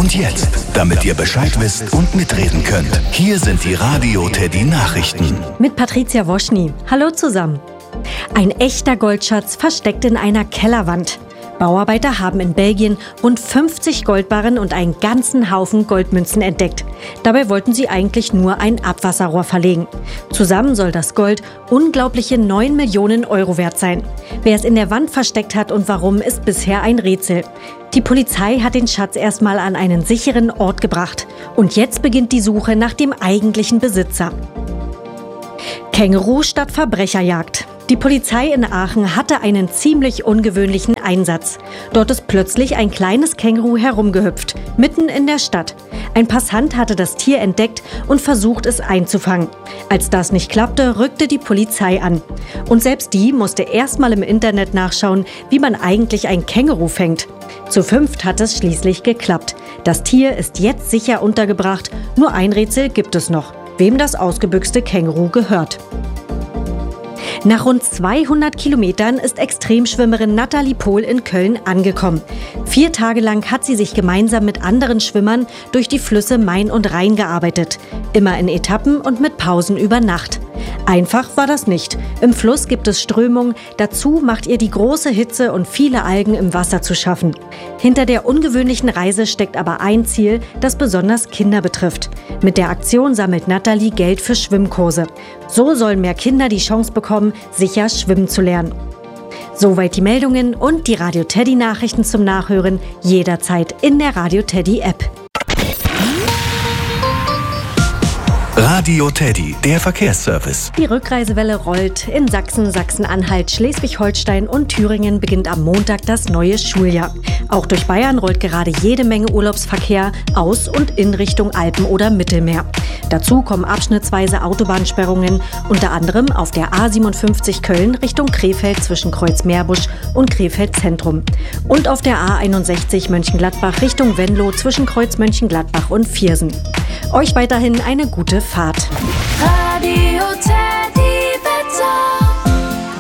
Und jetzt, damit ihr Bescheid wisst und mitreden könnt, hier sind die Radio Teddy Nachrichten. Mit Patricia Woschny. Hallo zusammen. Ein echter Goldschatz versteckt in einer Kellerwand. Bauarbeiter haben in Belgien rund 50 Goldbarren und einen ganzen Haufen Goldmünzen entdeckt. Dabei wollten sie eigentlich nur ein Abwasserrohr verlegen. Zusammen soll das Gold unglaubliche 9 Millionen Euro wert sein. Wer es in der Wand versteckt hat und warum, ist bisher ein Rätsel. Die Polizei hat den Schatz erstmal an einen sicheren Ort gebracht. Und jetzt beginnt die Suche nach dem eigentlichen Besitzer. Känguru statt Verbrecherjagd. Die Polizei in Aachen hatte einen ziemlich ungewöhnlichen Einsatz. Dort ist plötzlich ein kleines Känguru herumgehüpft, mitten in der Stadt. Ein Passant hatte das Tier entdeckt und versucht, es einzufangen. Als das nicht klappte, rückte die Polizei an. Und selbst die musste erstmal im Internet nachschauen, wie man eigentlich ein Känguru fängt. Zu 5 hat es schließlich geklappt. Das Tier ist jetzt sicher untergebracht. Nur ein Rätsel gibt es noch: wem das ausgebüxte Känguru gehört. Nach rund 200 Kilometern ist Extremschwimmerin Nathalie Pohl in Köln angekommen. 4 Tage lang hat sie sich gemeinsam mit anderen Schwimmern durch die Flüsse Main und Rhein gearbeitet. Immer in Etappen und mit Pausen über Nacht. Einfach war das nicht. Im Fluss gibt es Strömung. Dazu macht ihr die große Hitze und viele Algen im Wasser zu schaffen. Hinter der ungewöhnlichen Reise steckt aber ein Ziel, das besonders Kinder betrifft. Mit der Aktion sammelt Nathalie Geld für Schwimmkurse. So sollen mehr Kinder die Chance bekommen, sicher schwimmen zu lernen. Soweit die Meldungen und die Radio Teddy Nachrichten zum Nachhören jederzeit in der Radio Teddy App. Radio Teddy, der Verkehrsservice. Die Rückreisewelle rollt. In Sachsen, Sachsen-Anhalt, Schleswig-Holstein und Thüringen beginnt am Montag das neue Schuljahr. Auch durch Bayern rollt gerade jede Menge Urlaubsverkehr aus und in Richtung Alpen oder Mittelmeer. Dazu kommen abschnittsweise Autobahnsperrungen, unter anderem auf der A57 Köln Richtung Krefeld zwischen Kreuz-Meerbusch und Krefeld Zentrum. Und auf der A61 Mönchengladbach Richtung Venlo zwischen Kreuz-Mönchengladbach und Viersen. Euch weiterhin eine gute Fahrt. Radio Teddy Wetter.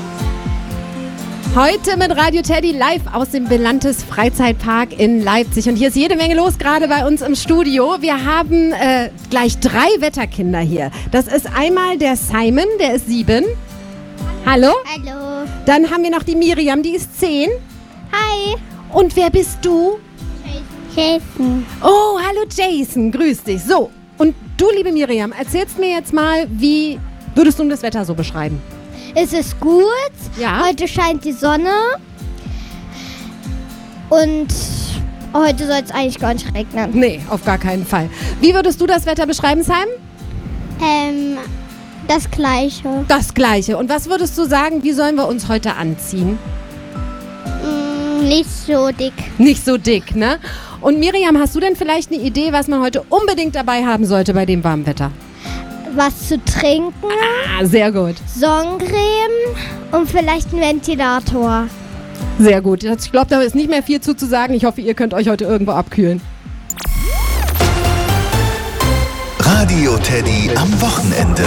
Heute mit Radio Teddy live aus dem Belantes Freizeitpark in Leipzig. Und hier ist jede Menge los, gerade bei uns im Studio. Wir haben gleich 3 Wetterkinder hier. Das ist einmal der Simon, der ist 7. Hallo? Hallo. Dann haben wir noch die Miriam, die ist 10. Hi. Und wer bist du? Jason. Oh, hallo Jason, grüß dich. So, und du, liebe Miriam, erzählst mir jetzt mal, wie würdest du das Wetter so beschreiben? Es ist gut. Ja. Heute scheint die Sonne. Und heute soll es eigentlich gar nicht regnen. Nee, auf gar keinen Fall. Wie würdest du das Wetter beschreiben, Simon? Das Gleiche. Das Gleiche. Und was würdest du sagen, wie sollen wir uns heute anziehen? Nicht so dick. Nicht so dick, ne? Und Miriam, hast du denn vielleicht eine Idee, was man heute unbedingt dabei haben sollte bei dem warmen Wetter? Was zu trinken, Ah, sehr gut. Sonnencreme und vielleicht ein Ventilator. Sehr gut. Ich glaube, da ist nicht mehr viel zu sagen. Ich hoffe, ihr könnt euch heute irgendwo abkühlen. Radio Teddy am Wochenende.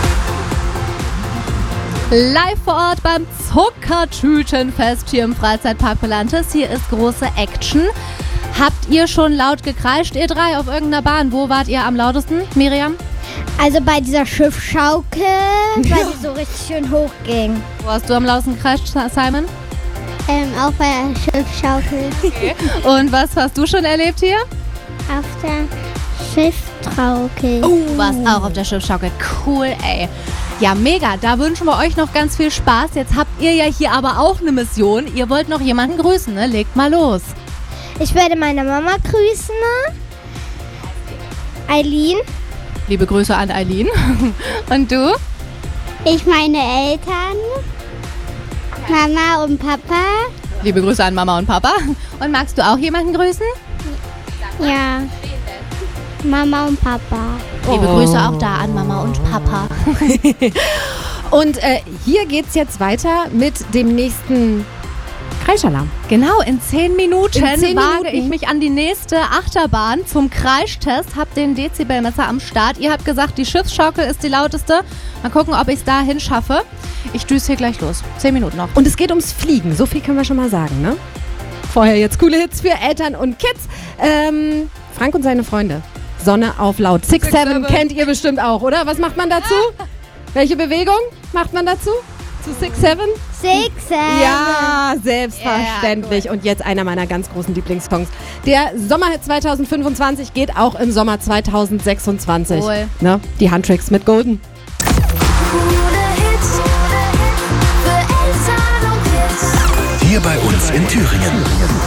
Live vor Ort beim Zuckertütenfest hier im Freizeitpark Belantes. Hier ist große Action. Habt ihr schon laut gekreischt, ihr 3, auf irgendeiner Bahn? Wo wart ihr am lautesten, Miriam? Also bei dieser Schiffschaukel, weil die so richtig schön hoch ging. Wo hast du am lautesten gekreischt, Simon? Auch bei der Schiffschaukel. Okay. Und was hast du schon erlebt hier? Auf der Schiffstraukel. Du warst auch auf der Schiffschaukel. Cool, ey. Ja, mega. Da wünschen wir euch noch ganz viel Spaß. Jetzt habt ihr ja hier aber auch eine Mission. Ihr wollt noch jemanden grüßen, ne? Legt mal los. Ich werde meine Mama grüßen. Eileen. Liebe Grüße an Eileen. Und du? Ich meine Eltern. Mama und Papa. Liebe Grüße an Mama und Papa. Und magst du auch jemanden grüßen? Ja. Mama und Papa. Liebe Grüße auch da an Mama und Papa. Und hier geht's jetzt weiter mit dem nächsten Kreischalarm. Genau, in 10 Minuten wage ich Minuten. mich an die nächste Achterbahn zum Kreischtest. Hab den Dezibelmesser am Start. Ihr habt gesagt, die Schiffsschaukel ist die lauteste. Mal gucken, ob ich es dahin schaffe. Ich düse hier gleich los. 10 Minuten noch. Und es geht ums Fliegen, so viel können wir schon mal sagen, ne? Vorher jetzt coole Hits für Eltern und Kids. Frank und seine Freunde. Sonne auf laut. 6-7 kennt ihr bestimmt auch, oder? Was macht man dazu? Welche Bewegung macht man dazu? Zu 6-7? 6, 7. Ja, selbstverständlich. Ja, und jetzt einer meiner ganz großen Lieblingssongs. Der Sommerhit 2025 geht auch im Sommer 2026. Cool. Ne? Die Handtricks mit Golden. Hier bei uns in Thüringen.